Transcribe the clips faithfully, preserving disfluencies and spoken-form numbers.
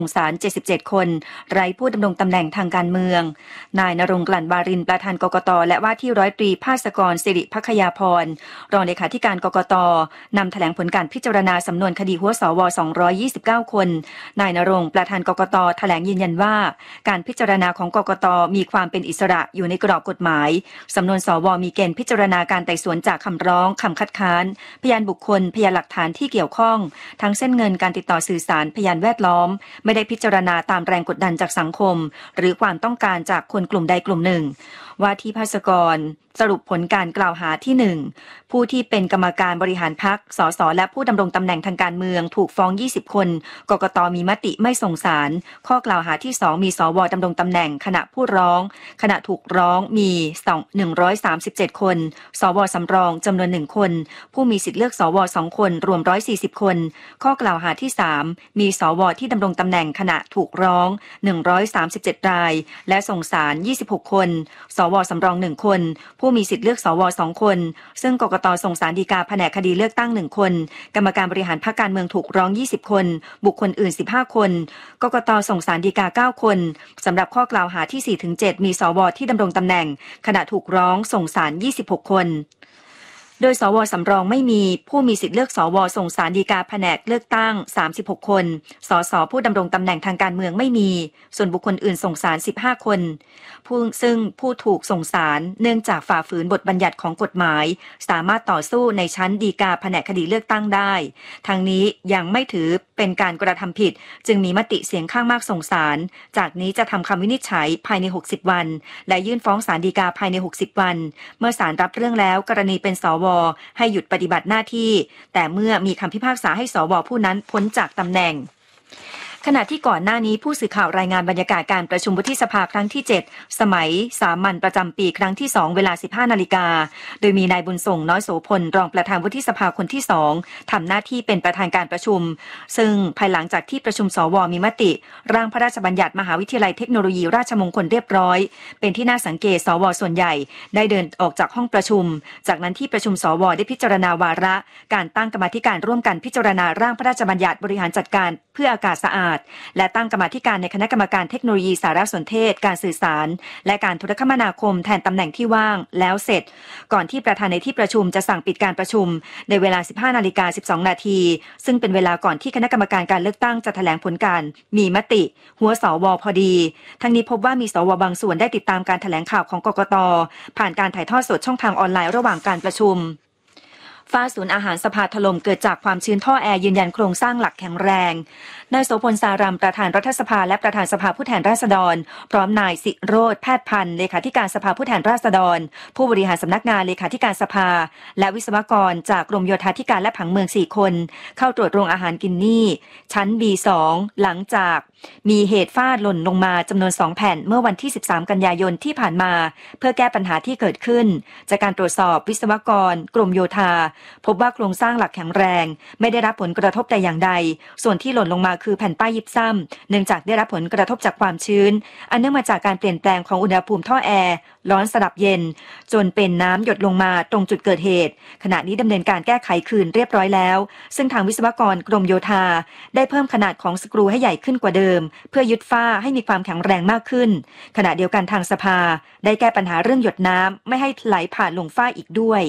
สารเจ็ดสิบเจ็ดคนไร้ผู้ดำรงตำแหน่งทางการเมืองนายณรงค์ กลั่นวารินประธานกกต.และว่าที่ร้อยตรีภาสกรสิริภัคยาพรรองเลขาธิการกกต.นำแถลงผลการพิจารณาสำนวนคดีหัวสวสองร้อยยี่สิบเก้าคนนายณรงค์ประธานกกต.แถลงยืนยันว่าการพิจารณาของกกต.มีความเป็นอิสระอยู่ในกรอบกฎหมายสำนวนสวมีเกณฑ์พิจารณาการไต่สวนจากคำร้องคำคัดค้านพยานบุคคลพยานหลักฐานที่เกี่ยวข้องทั้งเส้นเงินการติดต่อสื่อสารพยานแวดล้อมไม่ได้พิจารณาตามแรงกดดันจากสังคมหรือความต้องการจากคนกลุ่มใดกลุ่มหนึ่งว่าที่ภาสกรสรุปผลการกล่าวหาที่หนึ่งผู้ที่เป็นกรรมการบริหารพรรคสสและผู้ดำรงตำแหน่งทางการเมืองถูกฟ้องยี่สิบคนกกต.มีมติไม่ส่งสารข้อกล่าวหาที่สองมีสวดำรงตำแหน่งขณะผู้ร้องขณะถูกร้องมีหนึ่งร้อยสามสิบเจ็ดคนสวสำรองจำนวนหนึ่งคนผู้มีสิทธิเลือกสวสองคนรวมหนึ่งร้อยสี่สิบคนข้อกล่าวหาที่สามมีสวที่ดำรงตำแหน่งขณะถูกร้องหนึ่งร้อยสามสิบเจ็ดรายและส่งสารยี่สิบหกคนสวสำรองหนึ่งคนผู้มีสิทธิเลือกสวสองคนซึ่งกกต.ส่งสารฎีกาแผนกคดีเลือกตั้งหนึ่งคนกรรมการบริหารพรรคการเมืองถูกร้องยี่สิบคนบุคคลอื่นสิบห้าคนกกต.ส่งสารฎีกาเก้าคนสำหรับข้อกล่าวหาที่ สี่ถึงเจ็ด มีสวที่ดำรงตำแหน่งขณะถูกร้องส่งสารยี่สิบหกคนโดยสวสำรองไม่มีผู้มีสิทธิเลือกสวส่งสารฎีกาแผนกเลือกตั้งสามสิบหกคนสสผู้ดำรงตำแหน่งทางการเมืองไม่มีส่วนบุคคลอื่นส่งสารสิบห้าคนผู้ซึ่งผู้ถูกส่งสารเนื่องจากฝ่าฝืนบทบัญญัติของกฎหมายสามารถต่อสู้ในชั้นฎีกาแผนกคดีเลือกตั้งได้ทางนี้ยังไม่ถือเป็นการกระทำผิดจึงมีมติเสียงข้างมากส่งสารจากนี้จะทำคำวินิจฉัยภายในหกสิบวันและยื่นฟ้องศาลฎีกาภายในหกสิบวันเมื่อศาลรับเรื่องแล้วกรณีเป็นสวให้หยุดปฏิบัติหน้าที่แต่เมื่อมีคำพิพากษาให้สวผู้นั้นพ้นจากตำแหน่งขณะที่ก่อนหน้านี้ผู้สื่อข่าวรายงานบรรยากาศการประชุมวุฒิสภาครั้งที่เจ็ดสมัยสามัญประจำปีครั้งที่สองเวลา สิบห้านาฬิกาโดยมีนายบุญส่งน้อยโสพลรองประธานวุฒิสภาคนที่สองทำหน้าที่เป็นประธานการประชุมซึ่งภายหลังจากที่ประชุมสวมีมติร่างพระราชบัญญัติมหาวิทยาลัยเทคโนโลยีราชมงคลเรียบร้อยเป็นที่น่าสังเกตสวส่วนใหญ่ได้เดินออกจากห้องประชุมจากนั้นที่ประชุมสวได้พิจารณาวาระการตั้งกรรมาธิการร่วมกันพิจารณาร่างพระราชบัญญัติบริหารจัดการเพื่ออากาศสะอาดและตั้งกรรมาธิการในคณะกรรมการเทคโนโลยีสารสนเทศการสื่อสารและการโทรคมนาคมแทนตำแหน่งที่ว่างแล้วเสร็จก่อนที่ประธานในที่ประชุมจะสั่งปิดการประชุมในเวลา สิบห้านาฬิกาสิบสองนาทีซึ่งเป็นเวลาก่อนที่คณะกรรมการการเลือกตั้งจะแถลงผลการมีมติหัวสวพอดีทั้งนี้พบว่ามีสวบางส่วนได้ติดตามการแถลงข่าวของกกต.ผ่านการถ่ายทอดสดช่องทางออนไลน์ระหว่างการประชุมฝ้าศูนย์อาหารสภาถล่มเกิดจากความชื้นท่อแอร์ยืนยันโครงสร้างหลักแข็งแรงนายโสพลสารามประธานรัฐสภาและประธานสภาผู้แทนราษฎรพร้อมนายสิโรจน์แพทย์พันธ์เลขาธิการสภาผู้แทนราษฎรผู้บริหารสำนักงานเลขาธิการสภาและวิศวกรจากกรมโยธาธิการและผังเมืองสี่คนเข้าตรวจโรงอาหารกินนี่ชั้น บี สอง หลังจากมีเหตุฝ้าหล่นลงมาจำนวนสองแผ่นเมื่อวันที่สิบสามกันยายนที่ผ่านมาเพื่อแก้ปัญหาที่เกิดขึ้นจากการตรวจสอบวิศวกรกรมโยธาพบว่าโครงสร้างหลักแข็งแรงไม่ได้รับผลกระทบแต่อย่างใดส่วนที่หล่นลงมาคือแผ่นป้ายยิบซ้ำเนื่องจากได้รับผลกระทบจากความชื้นอันเนื่องมาจากการเปลี่ยนแปลงของอุณหภูมิท่อแอร์ร้อนสลับเย็นจนเป็นน้ำหยดลงมาตรงจุดเกิดเหตุขณะนี้ดำเนินการแก้ไขคืนเรียบร้อยแล้วซึ่งทางวิศวกรกรมโยธาได้เพิ่มขนาดของสกรูให้ใหญ่ขึ้นกว่าเดิมเพื่อยึดฝ้าให้มีความแข็งแรงมากขึ้นขณะเดียวกันทางสภาได้แก้ปัญหาเรื่องหยดน้ำไม่ให้ไหลผ่านลงฝ้าอีกด้วย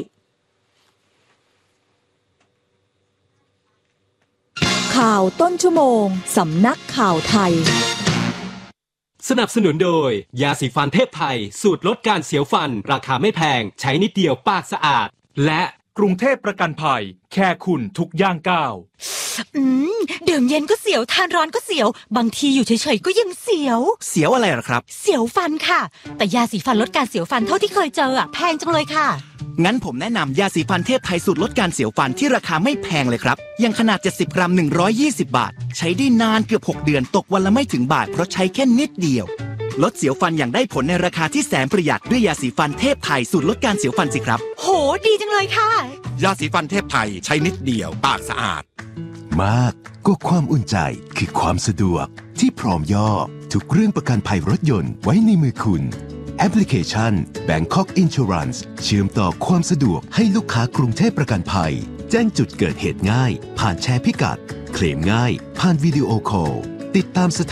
ข่าวต้นชั่วโมงสำนักข่าวไทยสนับสนุนโดยยาสีฟันเทพไทยสูตรลดการเสียวฟันราคาไม่แพงใช้นิดเดียวปากสะอาดและกรุงเทพประกันภัยแค่คุณทุกย่างก้าวอืมดื่มเย็นก็เสียวทานร้อนก็เสียวบางทีอยู่เฉยๆก็ยังเสียวเสียวอะไรหรอครับเสียวฟันค่ะแต่ยาสีฟันลดการเสียวฟันเท่าที่เคยเจออ่ะแพงจังเลยค่ะงั้นผมแนะนำยาสีฟันเทพไทยสูตรลดการเสียวฟันที่ราคาไม่แพงเลยครับยังขนาดเจ็ดสิบกรัมหนึ่งร้อยยี่สิบบาทใช้ได้นานเกือบหกเดือนตกวันละไม่ถึงบาทเพราะใช้แค่นิดเดียวลดเสียวฟันอย่างได้ผลในราคาที่แสนประหยัดด้วยยาสีฟันเทพไทยสูตรลดการเสียวฟันสิครับโหดีจังเลยค่ะยาสีฟันเทพไทยใช้นิดเดียวปากสะอาดมากก็ความอุ่นใจคือความสะดวกที่พร้อมย่อทุกเรื่องประกันภัยรถยนต์ไว้ในมือคุณแอปพลิเคชัน Bangkok Insurance เชื่อมต่อความสะดวกให้ลูกค้ากรุงเทพประกันภัยแจ้งจุดเกิดเหตุง่ายผ่านแชร์พิกัดเคลมง่ายผ่านวิดีโอคอลติดตามส